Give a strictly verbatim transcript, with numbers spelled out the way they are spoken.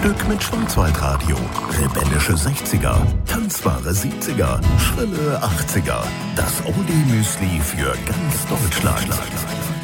Frühstück mit Schwarzwaldradio. Rebellische sechziger, tanzbare siebziger, schrille achtziger. Das Oldie-Müsli für ganz Deutschland.